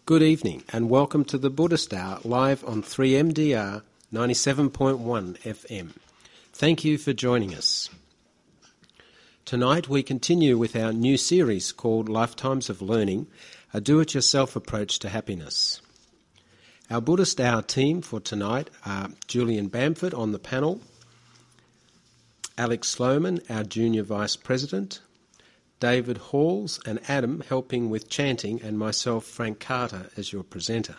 Good evening and welcome to the Buddhist Hour live on 3MDR 97.1 FM. Thank you for joining us. Tonight we continue with our new series called Lifetimes of Learning, a do-it-yourself approach to happiness. Our Buddhist Hour team for tonight are Julian Bamford on the panel, Alex Sloman, our Junior Vice President, David Halls and Adam helping with chanting, and myself, Frank Carter, as your presenter.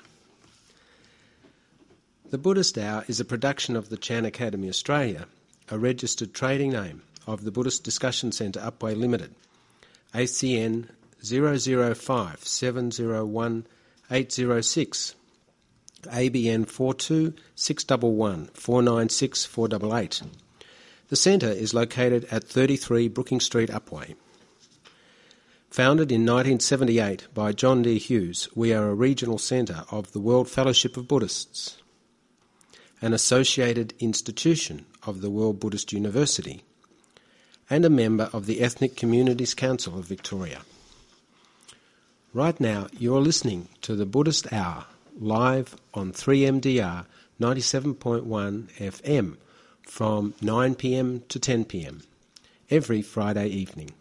The Buddhist Hour is a production of the Chan Academy Australia, a registered trading name of the Buddhist Discussion Centre Upwey Limited, ACN 005 701 806, ABN 42 611 496 488. The centre is located at 33 Brooking Street, Upwey. Founded in 1978 by John D. Hughes, we are a regional centre of the World Fellowship of Buddhists, an associated institution of the World Buddhist University, and a member of the Ethnic Communities Council of Victoria. Right now, you're listening to the Buddhist Hour, live on 3MDR 97.1 FM from 9 p.m. to 10 p.m. every Friday evening.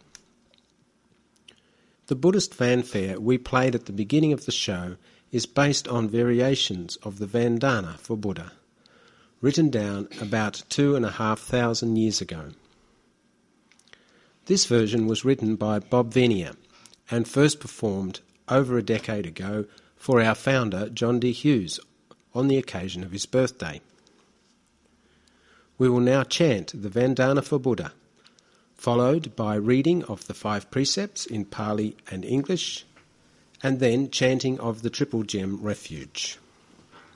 The Buddhist fanfare we played at the beginning of the show is based on variations of the Vandana for Buddha, written down about 2,500 years ago. This version was written by Bob Venier and first performed over a decade ago for our founder John D. Hughes on the occasion of his birthday. We will now chant the Vandana for Buddha, followed by reading of the 5 precepts in Pali and English, and then chanting of the Triple Gem Refuge.